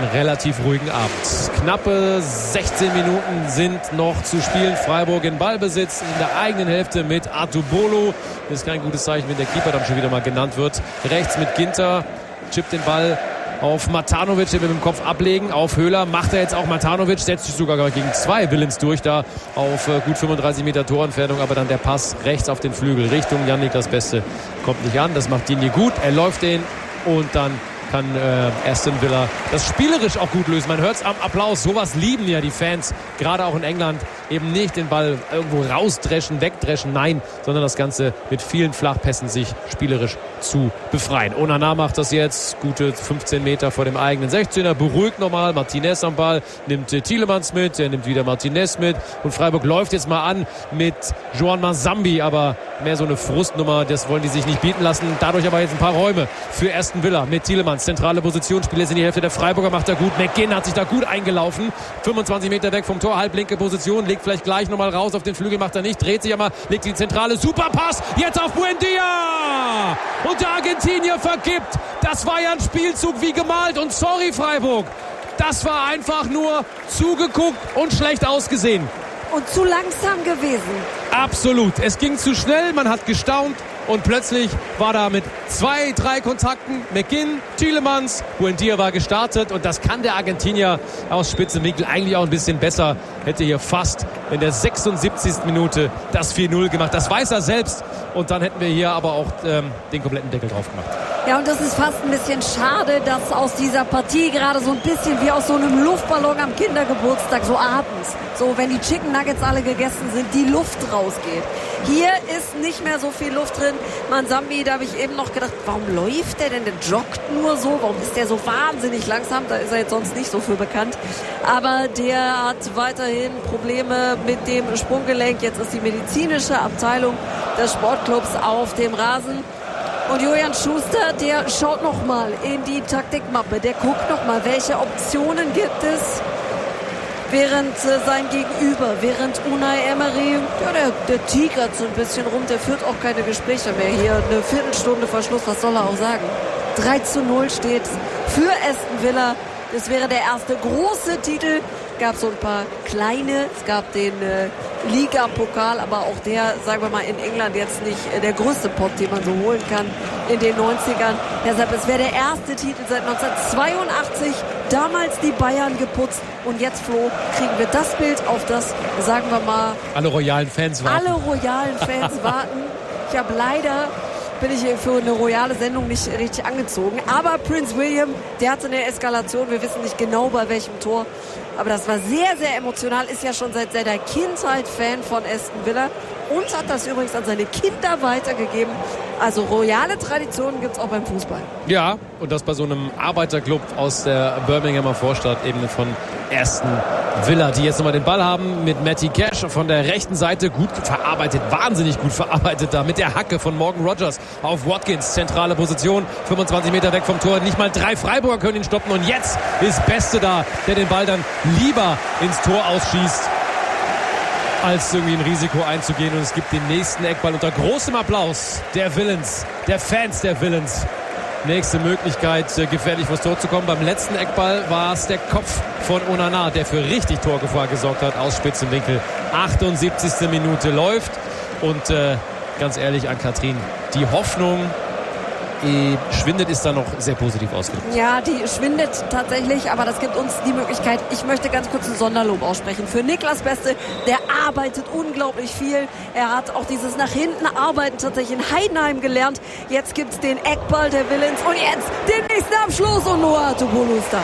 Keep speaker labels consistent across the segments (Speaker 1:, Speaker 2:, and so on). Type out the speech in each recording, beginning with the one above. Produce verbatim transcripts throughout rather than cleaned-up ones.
Speaker 1: einen relativ ruhigen Abend. Knappe sechzehn Minuten sind noch zu spielen. Freiburg in Ballbesitz in der eigenen Hälfte mit Artubolo. Das ist kein gutes Zeichen, wenn der Keeper dann schon wieder mal genannt wird. Rechts mit Ginter, chippt den Ball auf Matanovic, der mit dem Kopf ablegen. Auf Höhler macht er jetzt auch Matanovic, setzt sich sogar gegen zwei Willens durch, da auf äh, gut fünfunddreißig Meter Torentfernung. Aber dann der Pass rechts auf den Flügel Richtung Yannick, das Beste kommt nicht an. Das macht Digne gut. Er läuft den und dann kann äh, Aston Villa das spielerisch auch gut lösen. Man hört es am Applaus. Sowas lieben ja die Fans, gerade auch in England. Eben nicht den Ball irgendwo rausdreschen, wegdreschen, nein, sondern das Ganze mit vielen Flachpässen sich spielerisch zu befreien. Onana macht das jetzt, gute fünfzehn Meter vor dem eigenen sechzehner, beruhigt nochmal, Martinez am Ball, nimmt äh, Tielemans mit, er nimmt wieder Martinez mit und Freiburg läuft jetzt mal an mit Joan Mazambi, aber mehr so eine Frustnummer, das wollen die sich nicht bieten lassen. Dadurch aber jetzt ein paar Räume für Aston Villa mit Tielemans, zentrale Position, spielt jetzt in die Hälfte der Freiburger, macht er gut, McGinn hat sich da gut eingelaufen, fünfundzwanzig Meter weg vom Tor, halblinke Position, legt vielleicht gleich nochmal raus, auf den Flügel macht er nicht, dreht sich aber, legt die Zentrale, super Pass, jetzt auf Buendia! Und der Argentinier vergibt. Das war ja ein Spielzug wie gemalt. Und sorry Freiburg, das war einfach nur zugeguckt und schlecht ausgesehen.
Speaker 2: Und zu langsam gewesen.
Speaker 1: Absolut. Es ging zu schnell, man hat gestaunt. Und plötzlich war da mit zwei, drei Kontakten McGinn, Tielemans, Buendia war gestartet. Und das kann der Argentinier aus Spitzenwinkel eigentlich auch ein bisschen besser. Hätte hier fast in der sechsundsiebzigsten Minute das vier null gemacht. Das weiß er selbst. Und dann hätten wir hier aber auch ähm, den kompletten Deckel drauf gemacht.
Speaker 2: Ja, und das ist fast ein bisschen schade, dass aus dieser Partie gerade so ein bisschen wie aus so einem Luftballon am Kindergeburtstag so abends, so wenn die Chicken Nuggets alle gegessen sind, die Luft rausgeht. Hier ist nicht mehr so viel Luft drin. Manzambi, da habe ich eben noch gedacht, warum läuft der denn? Der joggt nur so. Warum ist der so wahnsinnig langsam? Da ist er jetzt sonst nicht so für bekannt. Aber der hat weiterhin Probleme mit dem Sprunggelenk. Jetzt ist die medizinische Abteilung des Sportclubs auf dem Rasen. Und Julian Schuster, der schaut noch mal in die Taktikmappe. Der guckt noch mal, welche Optionen gibt es. Während äh, sein Gegenüber, während Unai Emery, ja, der, der tigert so ein bisschen rum, der führt auch keine Gespräche mehr. Hier eine Viertelstunde Verschluss, was soll er auch sagen? drei zu null steht für Aston Villa. Das wäre der erste große Titel. Es gab so ein paar kleine, es gab den äh, Liga-Pokal, aber auch der, sagen wir mal, in England jetzt nicht äh, der größte Pot, den man so holen kann in den neunzigern. Deshalb, es wäre der erste Titel seit neunzehnhundertzweiundachtzig, damals die Bayern geputzt und jetzt, Flo, kriegen wir das Bild, auf das, sagen wir mal,
Speaker 1: alle royalen Fans warten.
Speaker 2: Alle royalen Fans warten. Ich habe leider... bin ich für eine royale Sendung nicht richtig angezogen. Aber Prince William, der hatte eine Eskalation. Wir wissen nicht genau bei welchem Tor. Aber das war sehr, sehr emotional. Ist ja schon seit seiner Kindheit Fan von Aston Villa. Und hat das übrigens an seine Kinder weitergegeben. Also royale Traditionen gibt es auch beim Fußball.
Speaker 1: Ja, und das bei so einem Arbeiterclub aus der Birminghamer Vorstadt, eben von Aston Villa, die jetzt nochmal den Ball haben mit Matty Cash von der rechten Seite. Gut verarbeitet, wahnsinnig gut verarbeitet da mit der Hacke von Morgan Rogers auf Watkins. Zentrale Position, fünfundzwanzig Meter weg vom Tor. Nicht mal drei Freiburger können ihn stoppen. Und jetzt ist Beste da, der den Ball dann lieber ins Tor ausschießt, als irgendwie ein Risiko einzugehen. Und es gibt den nächsten Eckball unter großem Applaus der Villains, der Fans der Villains. Nächste Möglichkeit, gefährlich vors Tor zu kommen. Beim letzten Eckball war es der Kopf von Onana, der für richtig Torgefahr gesorgt hat aus Spitzenwinkel. achtundsiebzigste Minute läuft. Und äh, ganz ehrlich an Katrin, die Hoffnung äh, schwindet, ist da noch sehr positiv ausgedrückt.
Speaker 2: Ja, die schwindet tatsächlich, aber das gibt uns die Möglichkeit. Ich möchte ganz kurz ein Sonderlob aussprechen für Niklas Beste. Der arbeitet unglaublich viel. Er hat auch dieses nach hinten arbeiten tatsächlich in Heidenheim gelernt. Jetzt gibt es den Eckball der Villains und jetzt den nächsten Abschluss und Noah Artubolo ist da.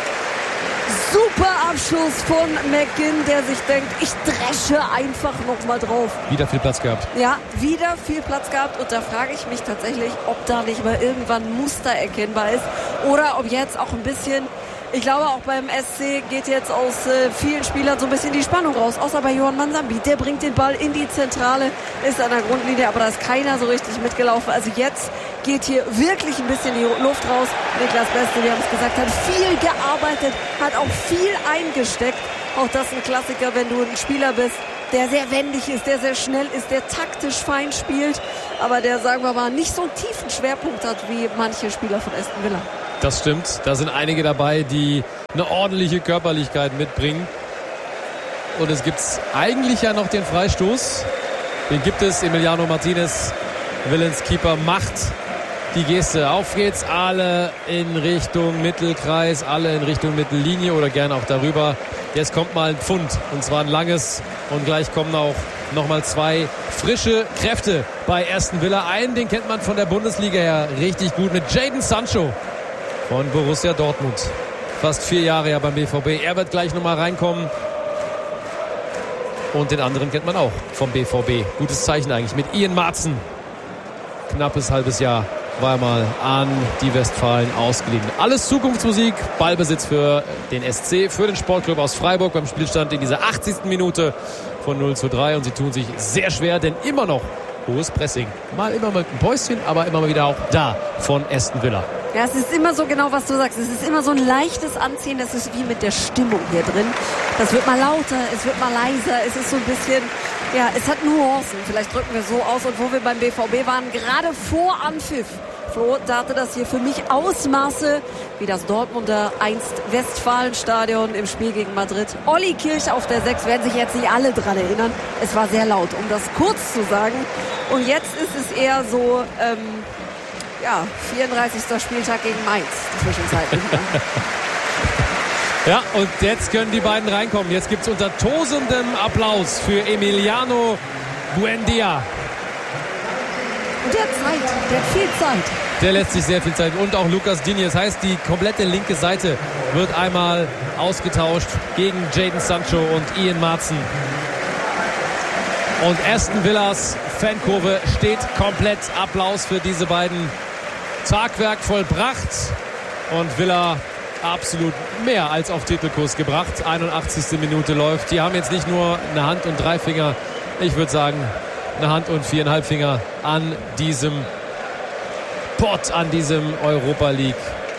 Speaker 2: Super Abschluss von McGinn, der sich denkt, ich dresche einfach noch mal drauf.
Speaker 1: Wieder viel Platz gehabt.
Speaker 2: Ja, wieder viel Platz gehabt. Und da frage ich mich tatsächlich, ob da nicht mal irgendwann ein Muster erkennbar ist. Oder ob jetzt auch ein bisschen, ich glaube auch beim S C geht jetzt aus äh, vielen Spielern so ein bisschen die Spannung raus. Außer bei Johan Manzambi. Der bringt den Ball in die Zentrale, ist an der Grundlinie, aber da ist keiner so richtig mitgelaufen. Also jetzt geht hier wirklich ein bisschen die Luft raus. Niklas Beste, wir haben es gesagt, hat viel gearbeitet, hat auch viel eingesteckt. Auch das ein Klassiker, wenn du ein Spieler bist, der sehr wendig ist, der sehr schnell ist, der taktisch fein spielt, aber der, sagen wir mal, nicht so einen tiefen Schwerpunkt hat wie manche Spieler von Aston Villa.
Speaker 1: Das stimmt. Da sind einige dabei, die eine ordentliche Körperlichkeit mitbringen. Und es gibt eigentlich ja noch den Freistoß. Den gibt es. Emiliano Martinez, Villens Keeper, macht die Geste. Auf geht's. Alle in Richtung Mittelkreis, alle in Richtung Mittellinie oder gerne auch darüber. Jetzt kommt mal ein Pfund. Und zwar ein langes. Und gleich kommen auch nochmal zwei frische Kräfte bei Aston Villa. Einen, den kennt man von der Bundesliga her richtig gut, mit Jadon Sancho von Borussia Dortmund. Fast vier Jahre ja beim B V B. Er wird gleich nochmal reinkommen. Und den anderen kennt man auch vom B V B. Gutes Zeichen eigentlich mit Ian Maatsen. Knappes halbes Jahr war er mal an die Westfalen ausgeliehen. Alles Zukunftsmusik. Ballbesitz für den S C, für den Sportclub aus Freiburg beim Spielstand in dieser achtzigsten Minute von null zu drei. Und sie tun sich sehr schwer, denn immer noch hohes Pressing. Mal immer mit einem Päuschen, aber immer mal wieder auch da von Aston Villa.
Speaker 2: Ja, es ist immer so genau, was du sagst. Es ist immer so ein leichtes Anziehen. Das ist wie mit der Stimmung hier drin. Das wird mal lauter, es wird mal leiser. Es ist so ein bisschen, ja, es hat Nuancen. Vielleicht drücken wir so aus. Und wo wir beim B V B waren, gerade vor Anpfiff, Flo, da hatte das hier für mich Ausmaße wie das Dortmunder einst Westfalenstadion im Spiel gegen Madrid. Olli Kirch auf der sechs, werden sich jetzt nicht alle dran erinnern. Es war sehr laut, um das kurz zu sagen. Und jetzt ist es eher so, ähm, ja, vierunddreißigster Spieltag gegen Mainz zwischenzeitlich.
Speaker 1: Ja, und jetzt können die beiden reinkommen. Jetzt gibt es unter tosendem Applaus für Emiliano Buendia.
Speaker 2: Und der hat Zeit, der hat viel Zeit.
Speaker 1: Der lässt sich sehr viel Zeit. Und auch Lucas Digne. Das heißt, die komplette linke Seite wird einmal ausgetauscht gegen Jadon Sancho und Ian Maatsen. Und Aston Villas Fankurve steht komplett. Applaus für diese beiden. Tagwerk vollbracht. Und Villa absolut mehr als auf Titelkurs gebracht. einundachtzigste Minute läuft. Die haben jetzt nicht nur eine Hand und drei Finger. Ich würde sagen, eine Hand und viereinhalb Finger an diesem Pot, an diesem Europa League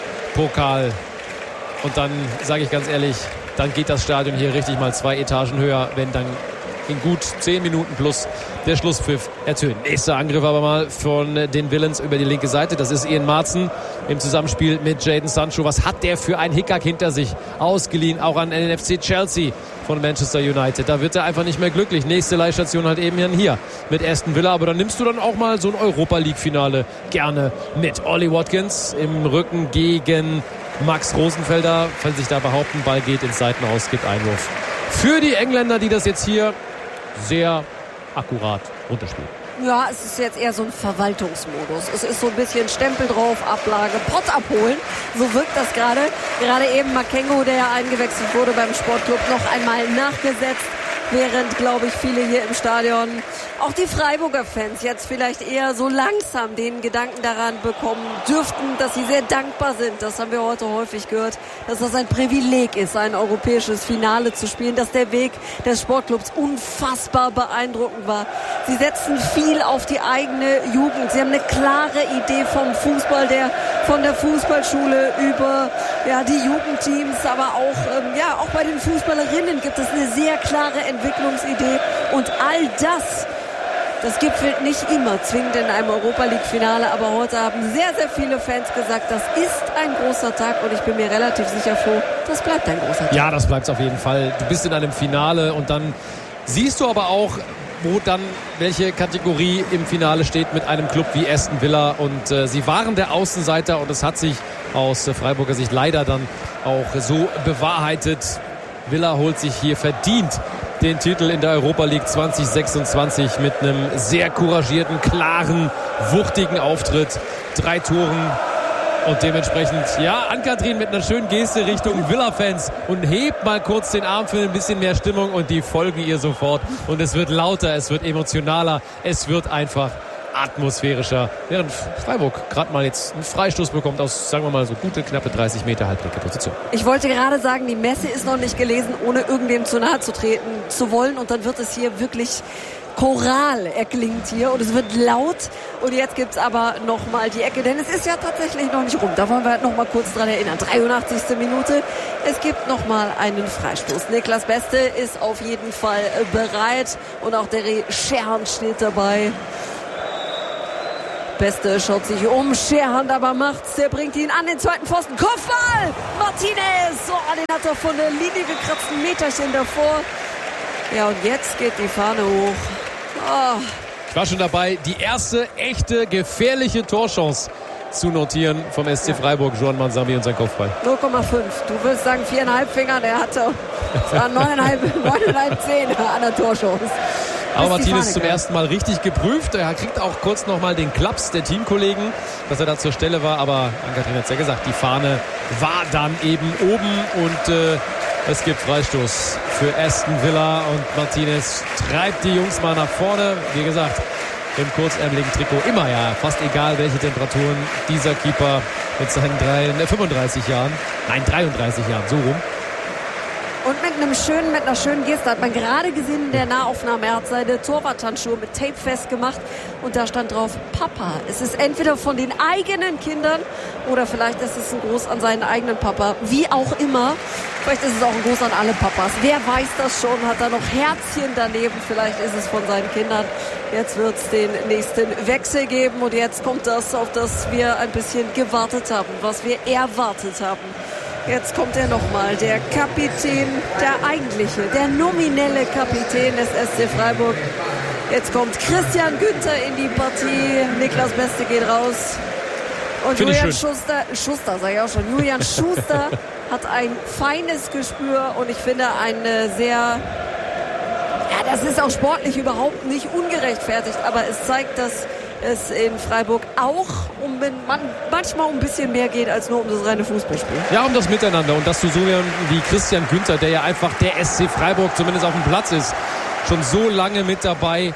Speaker 1: Pokal. Und dann sage ich ganz ehrlich, dann geht das Stadion hier richtig mal zwei Etagen höher, wenn dann in gut zehn Minuten plus der Schlusspfiff ertönt. Nächster Angriff aber mal von den Villains über die linke Seite. Das ist Ian Maatsen im Zusammenspiel mit Jadon Sancho. Was hat der für einen Hickhack hinter sich? Ausgeliehen auch an N F C Chelsea von Manchester United. Da wird er einfach nicht mehr glücklich. Nächste Leihstation halt eben hier mit Aston Villa. Aber dann nimmst du dann auch mal so ein Europa-League-Finale gerne mit. Ollie Watkins im Rücken gegen Max Rosenfelder. Kann sich da behaupten, Ball geht ins Seitenaus, gibt Einwurf. Für die Engländer, die das jetzt hier sehr akkurat runterspielen.
Speaker 2: Ja, es ist jetzt eher so ein Verwaltungsmodus. Es ist so ein bisschen Stempel drauf, Ablage, Pott abholen. So wirkt das gerade. Gerade eben Makengo, der ja eingewechselt wurde beim Sportclub, noch einmal nachgesetzt. Während, glaube ich, viele hier im Stadion, auch die Freiburger Fans, jetzt vielleicht eher so langsam den Gedanken daran bekommen dürften, dass sie sehr dankbar sind. Das haben wir heute häufig gehört, dass das ein Privileg ist, ein europäisches Finale zu spielen, dass der Weg des Sportclubs unfassbar beeindruckend war. Sie setzen viel auf die eigene Jugend. Sie haben eine klare Idee vom Fußball, der von der Fußballschule über ja, die Jugendteams, aber auch, ähm, ja, auch bei den Fußballerinnen gibt es eine sehr klare Entwicklungsidee. Und all das, das gipfelt nicht immer zwingend in einem Europa-League-Finale, aber heute haben sehr, sehr viele Fans gesagt, das ist ein großer Tag und ich bin mir relativ sicher, Flo, das bleibt ein großer Tag.
Speaker 1: Ja, das bleibt auf jeden Fall. Du bist in einem Finale und dann siehst du aber auch, wo dann welche Kategorie im Finale steht mit einem Club wie Aston Villa. Und äh, sie waren der Außenseiter und es hat sich aus äh, Freiburger Sicht leider dann auch so bewahrheitet. Villa holt sich hier verdient den Titel in der Europa League zwanzig sechsundzwanzig mit einem sehr couragierten, klaren, wuchtigen Auftritt. Drei Toren. Und dementsprechend, ja, Ann-Kathrin mit einer schönen Geste Richtung Villa-Fans und hebt mal kurz den Arm für ein bisschen mehr Stimmung und die folgen ihr sofort. Und es wird lauter, es wird emotionaler, es wird einfach atmosphärischer. Während Freiburg gerade mal jetzt einen Freistoß bekommt aus, sagen wir mal, so gute, knappe dreißig Meter halblinke Position.
Speaker 2: Ich wollte gerade sagen, die Messe ist noch nicht gelesen, ohne irgendwem zu nahe zu treten zu wollen. Und dann wird es hier wirklich Choral erklingt hier und es wird laut. Und jetzt gibt es aber nochmal die Ecke, denn es ist ja tatsächlich noch nicht rum. Da wollen wir noch mal kurz dran erinnern. dreiundachtzigste Minute. Es gibt nochmal einen Freistoß. Niklas Beste ist auf jeden Fall bereit und auch der Scherm steht dabei. Beste schaut sich um. Scherhand aber macht's. Der bringt ihn an den zweiten Pfosten. Kopfball! Martinez! Oh, den hat er von der Linie gekratzt. Ein Meterchen davor. Ja, und jetzt geht die Fahne hoch. Oh.
Speaker 1: Ich war schon dabei, die erste echte gefährliche Torchance zu notieren vom S C Freiburg. Juan Manzambi und sein Kopfball.
Speaker 2: null Komma fünf. Du willst sagen viereinhalb Finger. Der hatte neuneinhalb, neuneinhalb, zehn an der Torchance.
Speaker 1: Aber Martinez zum ersten Mal richtig geprüft. Er kriegt auch kurz nochmal den Klaps der Teamkollegen, dass er da zur Stelle war. Aber Ann-Kathrin hat es ja gesagt, die Fahne war dann eben oben. Und äh, es gibt Freistoß für Aston Villa. Und Martinez treibt die Jungs mal nach vorne. Wie gesagt, im kurzärmeligen Trikot. Immer ja, fast egal welche Temperaturen. Dieser Keeper mit seinen drei, äh, fünfunddreißig Jahren. Nein, dreiunddreißig Jahren, so rum.
Speaker 2: Und mit einem schönen, mit einer schönen Geste hat man gerade gesehen in der Nahaufnahme, er hat seine Torwarthandschuhe mit Tape festgemacht und da stand drauf Papa. Es ist entweder von den eigenen Kindern oder vielleicht ist es ein Gruß an seinen eigenen Papa. Wie auch immer. Vielleicht ist es auch ein Gruß an alle Papas. Wer weiß das schon? Hat da noch Herzchen daneben? Vielleicht ist es von seinen Kindern. Jetzt wird es den nächsten Wechsel geben und jetzt kommt das, auf das wir ein bisschen gewartet haben, was wir erwartet haben. Jetzt kommt er nochmal, der Kapitän, der eigentliche, der nominelle Kapitän des S C Freiburg. Jetzt kommt Christian Günther in die Partie. Niklas Beste geht raus. Und
Speaker 1: Find
Speaker 2: Julian Schuster, Schuster sag ich auch schon, Julian Schuster hat ein feines Gespür und ich finde eine sehr, ja, das ist auch sportlich überhaupt nicht ungerechtfertigt, aber es zeigt, dass es in Freiburg auch um man, manchmal um ein bisschen mehr geht als nur um das reine Fußballspiel.
Speaker 1: Ja, um das Miteinander und dass du so wie Christian Günther, der ja einfach der S C Freiburg zumindest auf dem Platz ist, schon so lange mit dabei,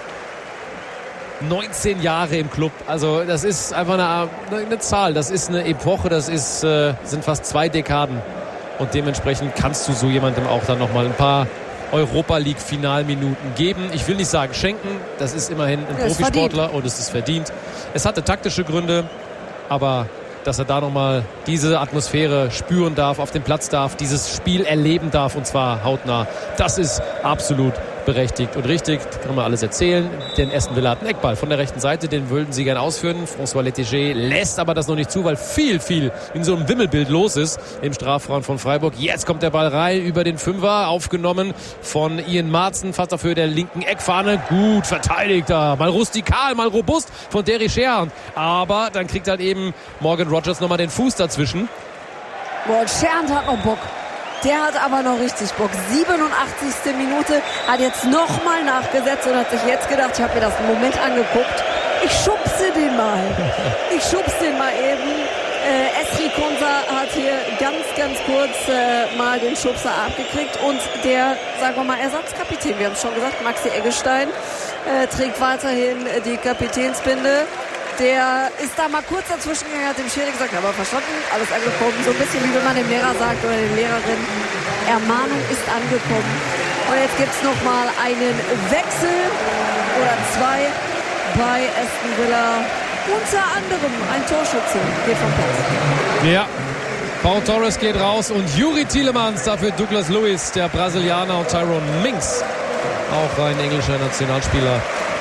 Speaker 1: neunzehn Jahre im Club, also das ist einfach eine, eine Zahl, das ist eine Epoche, das ist, äh, sind fast zwei Dekaden und dementsprechend kannst du so jemandem auch dann nochmal ein paar Europa-League-Finalminuten geben. Ich will nicht sagen schenken, das ist immerhin ein
Speaker 2: ja,
Speaker 1: Profisportler und es ist verdient. Es hatte taktische Gründe, aber dass er da nochmal diese Atmosphäre spüren darf, auf dem Platz darf, dieses Spiel erleben darf und zwar hautnah, das ist absolut berechtigt und richtig, kann man alles erzählen. Denn Aston Villa hat einen Eckball von der rechten Seite, den würden sie gerne ausführen. François Lettiger lässt aber das noch nicht zu, weil viel, viel in so einem Wimmelbild los ist im Strafraum von Freiburg. Jetzt kommt der Ball rein über den Fünfer, aufgenommen von Ian Maatsen, fast auf Höhe der linken Eckfahne. Gut verteidigt da, mal rustikal, mal robust von Derry Scherhand. Aber dann kriegt halt eben Morgan Rogers nochmal den Fuß dazwischen.
Speaker 2: Boah, Scherhand hat noch Bock. Der hat aber noch richtig Bock. siebenundachtzigste Minute, hat jetzt nochmal nachgesetzt und hat sich jetzt gedacht, ich habe mir das einen Moment angeguckt, ich schubse den mal. Ich schubse den mal eben. Äh, Esri Konsa hat hier ganz, ganz kurz äh, mal den Schubser abgekriegt und der, sagen wir mal, Ersatzkapitän, wir haben es schon gesagt, Maxi Eggestein, äh, trägt weiterhin die Kapitänsbinde. Der ist da mal kurz dazwischen gegangen, hat dem Schiri gesagt, aber verstanden, alles angekommen. So ein bisschen wie wenn man dem Lehrer sagt oder der Lehrerin, Ermahnung ist angekommen. Und jetzt gibt es nochmal einen Wechsel oder zwei bei Aston Villa. Unter anderem ein Torschütze geht vom Platz.
Speaker 1: Ja, Pau Torres geht raus und Youri Tielemans, dafür Douglas Luiz, der Brasilianer, und Tyrone Mings, auch ein englischer Nationalspieler,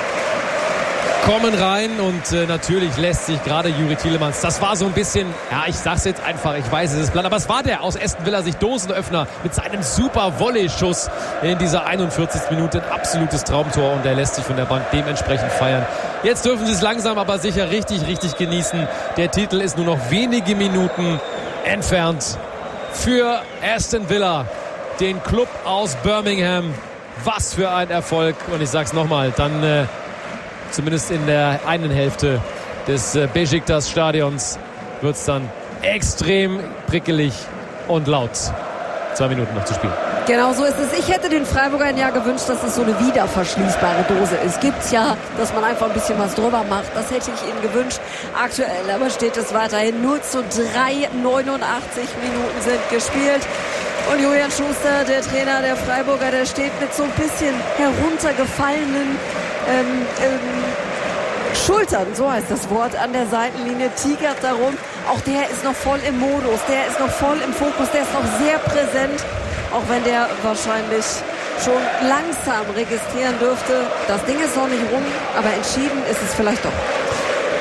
Speaker 1: kommen rein und äh, natürlich lässt sich gerade Youri Tielemans, das war so ein bisschen, ja, ich sag's jetzt einfach, ich weiß, es ist platt, aber es war der aus Aston Villa, sich Dosenöffner mit seinem super Volley-Schuss in dieser einundvierzigsten Minute, ein absolutes Traumtor und er lässt sich von der Bank dementsprechend feiern. Jetzt dürfen sie es langsam, aber sicher richtig, richtig genießen. Der Titel ist nur noch wenige Minuten entfernt für Aston Villa, den Club aus Birmingham. Was für ein Erfolg und ich sag's nochmal, dann äh, zumindest in der einen Hälfte des äh, Beşiktaş-Stadions wird es dann extrem prickelig und laut. Zwei Minuten noch zu spielen.
Speaker 2: Genau so ist es. Ich hätte den Freiburgern ja gewünscht, dass es so eine wiederverschließbare Dose ist. Gibt's ja, dass man einfach ein bisschen was drüber macht. Das hätte ich ihnen gewünscht. Aktuell aber steht es weiterhin null zu drei. neunundachtzig Minuten sind gespielt. Und Julian Schuster, der Trainer der Freiburger, der steht mit so ein bisschen heruntergefallenen ähm, ähm, Schultern, so heißt das Wort, an der Seitenlinie, tigert darum. Auch der ist noch voll im Modus, der ist noch voll im Fokus, der ist noch sehr präsent, auch wenn der wahrscheinlich schon langsam registrieren dürfte. Das Ding ist noch nicht rum, aber entschieden ist es vielleicht doch.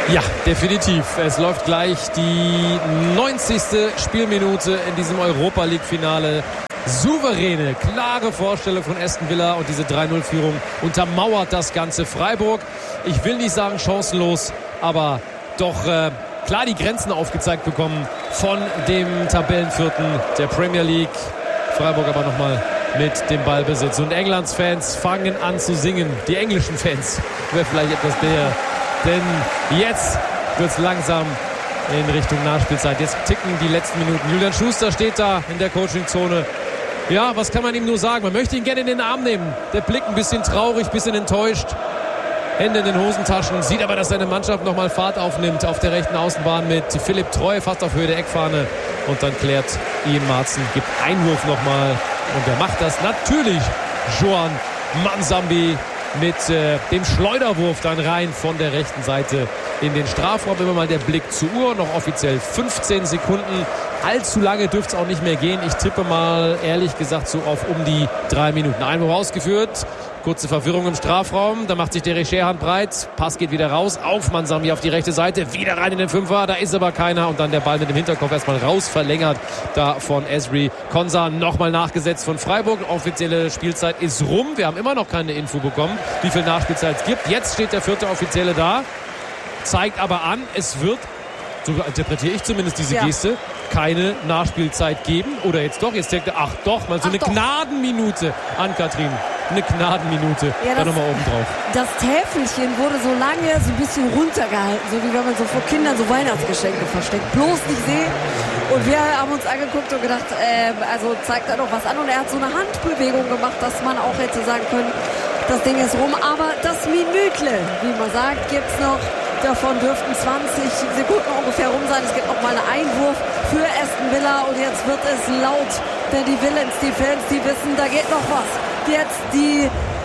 Speaker 1: Ja, definitiv. Es läuft gleich die neunzigste Spielminute in diesem Europa-League-Finale. Souveräne, klare Vorstellung von Aston Villa und diese drei null Führung untermauert das Ganze. Freiburg, ich will nicht sagen chancenlos, aber doch äh, klar die Grenzen aufgezeigt bekommen von dem Tabellenvierten der Premier League. Freiburg aber nochmal mit dem Ballbesitz. Und Englands Fans fangen an zu singen. Die englischen Fans wäre vielleicht etwas der. Denn jetzt wird es langsam in Richtung Nachspielzeit. Jetzt ticken die letzten Minuten. Julian Schuster steht da in der Coachingzone. Ja, was kann man ihm nur sagen? Man möchte ihn gerne in den Arm nehmen. Der Blick ein bisschen traurig, ein bisschen enttäuscht. Hände in den Hosentaschen. Sieht aber, dass seine Mannschaft nochmal Fahrt aufnimmt auf der rechten Außenbahn mit Philipp Treu fast auf Höhe der Eckfahne. Und dann klärt Ian Maatsen, gibt Einwurf nochmal. Und wer macht das? Natürlich Joan Manzambi mit äh, dem Schleuderwurf dann rein von der rechten Seite in den Strafraum. Immer mal der Blick zur Uhr, noch offiziell fünfzehn Sekunden. Allzu lange dürfte es auch nicht mehr gehen. Ich tippe mal, ehrlich gesagt, so auf um die drei Minuten. Einwurf ausgeführt. Kurze Verwirrung im Strafraum. Da macht sich der Scherhan breit. Pass geht wieder raus. Auf Manzambi auf die rechte Seite. Wieder rein in den Fünfer. Da ist aber keiner. Und dann der Ball mit dem Hinterkopf erstmal raus. Verlängert da von Ezri Konsa. Nochmal nachgesetzt von Freiburg. Offizielle Spielzeit ist rum. Wir haben immer noch keine Info bekommen, wie viel Nachspielzeit es gibt. Jetzt steht der vierte Offizielle da. Zeigt aber an, es wird, so interpretiere ich zumindest diese ja. Geste, keine Nachspielzeit geben. Oder jetzt doch, jetzt denkt er, ach doch, mal so ach eine doch. Gnadenminute an Katrin. Eine Gnadenminute. Ja, da nochmal oben drauf.
Speaker 2: Das Täfelchen wurde so lange so ein bisschen runtergehalten, so wie wenn man so vor Kindern so Weihnachtsgeschenke versteckt. Bloß nicht sehen. Und wir haben uns angeguckt und gedacht, äh, also zeigt da doch was an. Und er hat so eine Handbewegung gemacht, dass man auch hätte sagen können, das Ding ist rum. Aber das Minütle, wie man sagt, gibt's noch. Davon dürften zwanzig Sekunden ungefähr rum sein. Es gibt noch mal einen Einwurf für Aston Villa und jetzt wird es laut, denn die Villains, die Fans, die wissen, da geht noch was. Jetzt die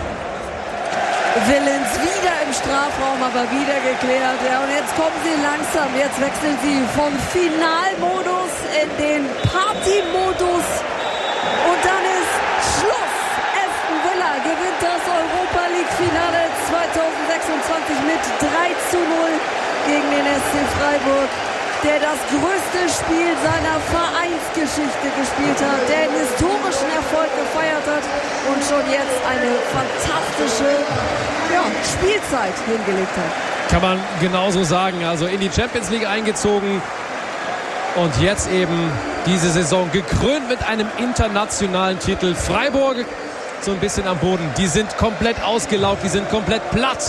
Speaker 2: Villains wieder im Strafraum, aber wieder geklärt. Ja, und jetzt kommen sie langsam. Jetzt wechseln sie vom Finalmodus in den Partymodus und dann ist Schluss. Aston Villa gewinnt das Europa League Finale zwanzig sechsundzwanzig mit drei zu null gegen den S C Freiburg, der das größte Spiel seiner Vereinsgeschichte gespielt hat, der einen historischen Erfolg gefeiert hat und schon jetzt eine fantastische ja, Spielzeit hingelegt hat.
Speaker 1: Kann man genauso sagen. Also in die Champions League eingezogen und jetzt eben diese Saison gekrönt mit einem internationalen Titel. Freiburg so ein bisschen am Boden. Die sind komplett ausgelaugt, die sind komplett platt.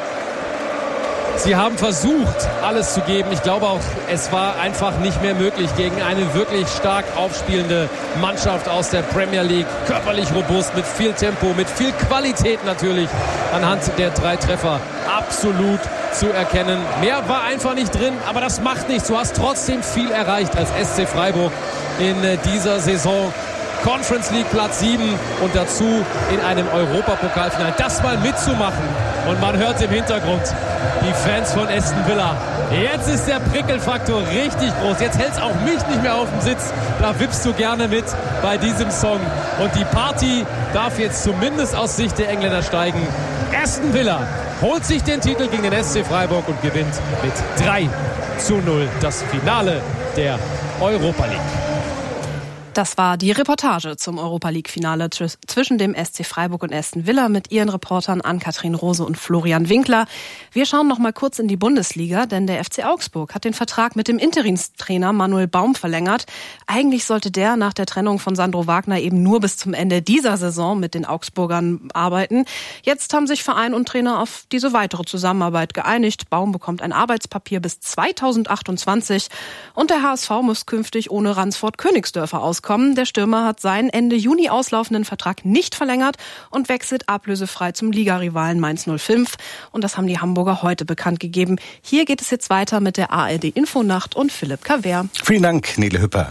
Speaker 1: Sie haben versucht, alles zu geben. Ich glaube auch, es war einfach nicht mehr möglich gegen eine wirklich stark aufspielende Mannschaft aus der Premier League. Körperlich robust, mit viel Tempo, mit viel Qualität natürlich. Anhand der drei Treffer absolut zu erkennen. Mehr war einfach nicht drin, aber das macht nichts. Du hast trotzdem viel erreicht als S C Freiburg in dieser Saison. Conference League Platz sieben und dazu in einem Europapokalfinale. Das mal mitzumachen. Und man hört im Hintergrund die Fans von Aston Villa. Jetzt ist der Prickelfaktor richtig groß. Jetzt hält es auch mich nicht mehr auf dem Sitz. Da wippst du gerne mit bei diesem Song. Und die Party darf jetzt zumindest aus Sicht der Engländer steigen. Aston Villa holt sich den Titel gegen den S C Freiburg und gewinnt mit drei zu null das Finale der Europa League.
Speaker 3: Das war die Reportage zum Europa-League-Finale zwischen dem S C Freiburg und Aston Villa mit ihren Reportern Ann-Kathrin Rose und Florian Winkler. Wir schauen noch mal kurz in die Bundesliga, denn der F C Augsburg hat den Vertrag mit dem Interimstrainer Manuel Baum verlängert. Eigentlich sollte der nach der Trennung von Sandro Wagner eben nur bis zum Ende dieser Saison mit den Augsburgern arbeiten. Jetzt haben sich Verein und Trainer auf diese weitere Zusammenarbeit geeinigt. Baum bekommt ein Arbeitspapier bis zweitausendachtundzwanzig und der H S V muss künftig ohne Ransford Königsdörfer auskommen. Der Stürmer hat seinen Ende Juni auslaufenden Vertrag nicht verlängert und wechselt ablösefrei zum Ligarivalen Mainz null fünf. Und das haben die Hamburger heute bekannt gegeben. Hier geht es jetzt weiter mit der A R D Infonacht und Philipp Kaver.
Speaker 4: Vielen Dank, Nele Hüpper.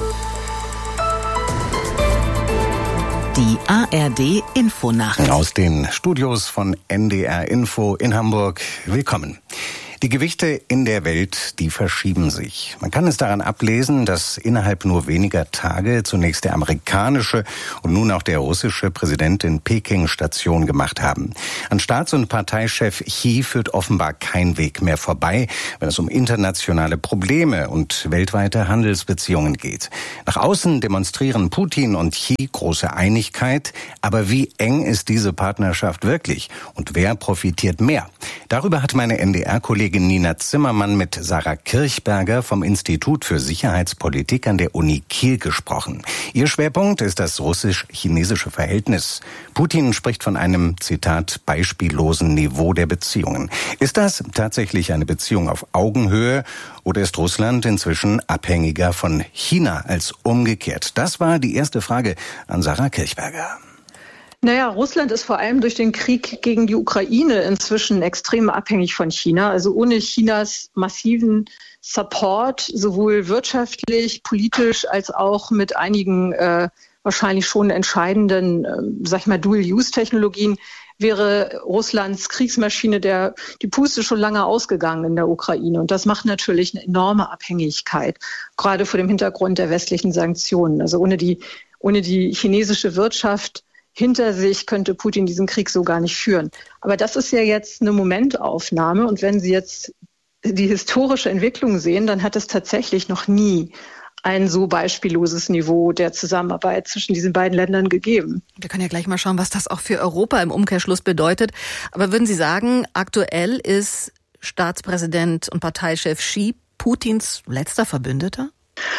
Speaker 5: Die A R D Infonacht.
Speaker 4: Aus den Studios von N D R Info in Hamburg. Willkommen. Die Gewichte in der Welt, die verschieben sich. Man kann es daran ablesen, dass innerhalb nur weniger Tage zunächst der amerikanische und nun auch der russische Präsident in Peking Station gemacht haben. An Staats- und Parteichef Xi führt offenbar kein Weg mehr vorbei, wenn es um internationale Probleme und weltweite Handelsbeziehungen geht. Nach außen demonstrieren Putin und Xi große Einigkeit, aber wie eng ist diese Partnerschaft wirklich und wer profitiert mehr? Darüber hat meine N D R-Kollegin Nina Zimmermann mit Sarah Kirchberger vom Institut für Sicherheitspolitik an der Uni Kiel gesprochen. Ihr Schwerpunkt ist das russisch-chinesische Verhältnis. Putin spricht von einem, Zitat, beispiellosen Niveau der Beziehungen. Ist das tatsächlich eine Beziehung auf Augenhöhe oder ist Russland inzwischen abhängiger von China als umgekehrt? Das war die erste Frage an Sarah Kirchberger.
Speaker 6: Naja, Russland ist vor allem durch den Krieg gegen die Ukraine inzwischen extrem abhängig von China. Also ohne Chinas massiven Support, sowohl wirtschaftlich, politisch als auch mit einigen äh, wahrscheinlich schon entscheidenden, äh, sag ich mal, Dual-Use-Technologien, wäre Russlands Kriegsmaschine der die Puste schon lange ausgegangen in der Ukraine. Und das macht natürlich eine enorme Abhängigkeit, gerade vor dem Hintergrund der westlichen Sanktionen. Also ohne die, ohne die chinesische Wirtschaft hinter sich könnte Putin diesen Krieg so gar nicht führen. Aber das ist ja jetzt eine Momentaufnahme. Und wenn Sie jetzt die historische Entwicklung sehen, dann hat es tatsächlich noch nie ein so beispielloses Niveau der Zusammenarbeit zwischen diesen beiden Ländern gegeben.
Speaker 7: Wir können ja gleich mal schauen, was das auch für Europa im Umkehrschluss bedeutet. Aber würden Sie sagen, aktuell ist Staatspräsident und Parteichef Xi Putins letzter Verbündeter?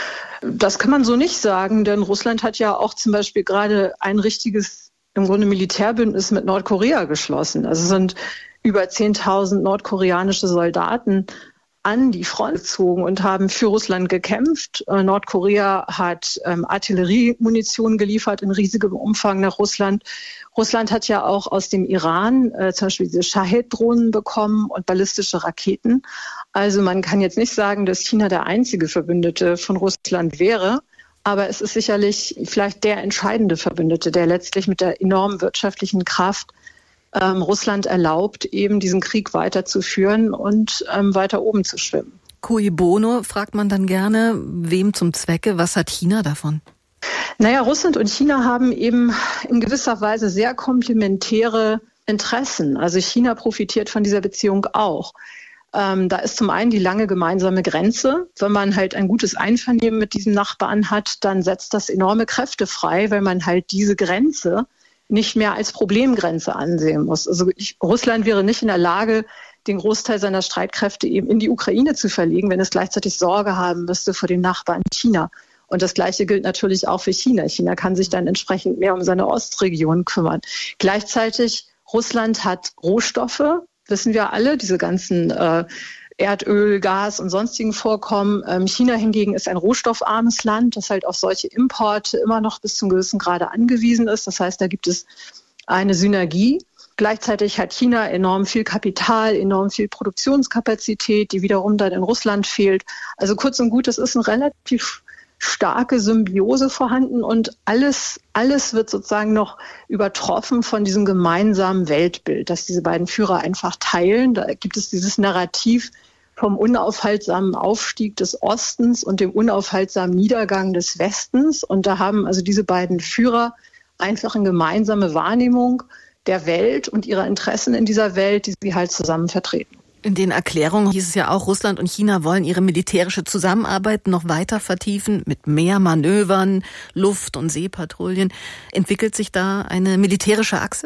Speaker 6: Das kann man so nicht sagen, denn Russland hat ja auch zum Beispiel gerade ein richtiges, im Grunde Militärbündnis mit Nordkorea geschlossen. Also sind über zehntausend nordkoreanische Soldaten an die Front gezogen und haben für Russland gekämpft. Äh, Nordkorea hat ähm, Artilleriemunition geliefert in riesigem Umfang nach Russland. Russland hat ja auch aus dem Iran äh, zum Beispiel diese Shahed-Drohnen bekommen und ballistische Raketen. Also man kann jetzt nicht sagen, dass China der einzige Verbündete von Russland wäre. Aber es ist sicherlich vielleicht der entscheidende Verbündete, der letztlich mit der enormen wirtschaftlichen Kraft ähm, Russland erlaubt, eben diesen Krieg weiterzuführen und ähm, weiter oben zu schwimmen.
Speaker 7: Cui bono, fragt man dann gerne, wem zum Zwecke? Was hat China davon?
Speaker 6: Naja, Russland und China haben eben in gewisser Weise sehr komplementäre Interessen. Also China profitiert von dieser Beziehung auch. Ähm, da ist zum einen die lange gemeinsame Grenze. Wenn man halt ein gutes Einvernehmen mit diesem Nachbarn hat, dann setzt das enorme Kräfte frei, weil man halt diese Grenze nicht mehr als Problemgrenze ansehen muss. Also ich, Russland wäre nicht in der Lage, den Großteil seiner Streitkräfte eben in die Ukraine zu verlegen, wenn es gleichzeitig Sorge haben müsste vor dem Nachbarn China. Und das Gleiche gilt natürlich auch für China. China kann sich dann entsprechend mehr um seine Ostregion kümmern. Gleichzeitig, Russland hat Rohstoffe, wissen wir alle, diese ganzen äh, Erdöl, Gas und sonstigen Vorkommen. Ähm, China hingegen ist ein rohstoffarmes Land, das halt auf solche Importe immer noch bis zum gewissen Grade angewiesen ist. Das heißt, da gibt es eine Synergie. Gleichzeitig hat China enorm viel Kapital, enorm viel Produktionskapazität, die wiederum dann in Russland fehlt. Also kurz und gut, es ist eine relativ starke Symbiose vorhanden und alles, alles wird sozusagen noch übertroffen von diesem gemeinsamen Weltbild, das diese beiden Führer einfach teilen. Da gibt es dieses Narrativ vom unaufhaltsamen Aufstieg des Ostens und dem unaufhaltsamen Niedergang des Westens. Und da haben also diese beiden Führer einfach eine gemeinsame Wahrnehmung der Welt und ihrer Interessen in dieser Welt, die sie halt zusammen vertreten.
Speaker 7: In den Erklärungen hieß es ja auch, Russland und China wollen ihre militärische Zusammenarbeit noch weiter vertiefen mit mehr Manövern, Luft- und Seepatrouillen. Entwickelt sich da eine militärische Achse?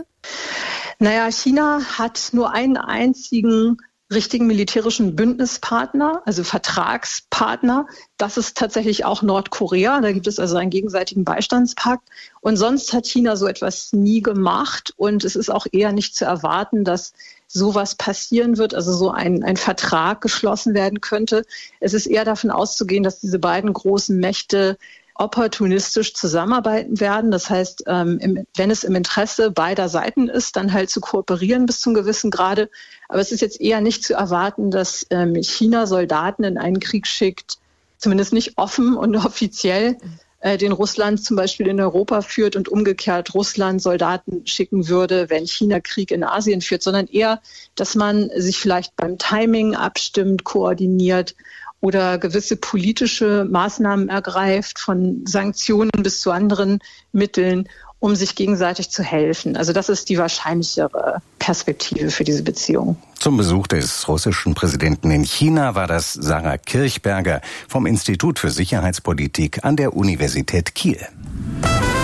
Speaker 6: Naja, China hat nur einen einzigen richtigen militärischen Bündnispartner, also Vertragspartner. Das ist tatsächlich auch Nordkorea. Da gibt es also einen gegenseitigen Beistandspakt. Und sonst hat China so etwas nie gemacht. Und es ist auch eher nicht zu erwarten, dass sowas passieren wird, also so ein, ein Vertrag geschlossen werden könnte. Es ist eher davon auszugehen, dass diese beiden großen Mächte opportunistisch zusammenarbeiten werden. Das heißt, ähm, im, wenn es im Interesse beider Seiten ist, dann halt zu kooperieren bis zum gewissen Grade. Aber es ist jetzt eher nicht zu erwarten, dass ähm, China Soldaten in einen Krieg schickt, zumindest nicht offen und offiziell, den Russland zum Beispiel in Europa führt und umgekehrt Russland Soldaten schicken würde, wenn China Krieg in Asien führt, sondern eher, dass man sich vielleicht beim Timing abstimmt, koordiniert oder gewisse politische Maßnahmen ergreift, von Sanktionen bis zu anderen Mitteln, um sich gegenseitig zu helfen. Also das ist die wahrscheinlichere Perspektive für diese Beziehung.
Speaker 4: Zum Besuch des russischen Präsidenten in China war das Sarah Kirchberger vom Institut für Sicherheitspolitik an der Universität Kiel.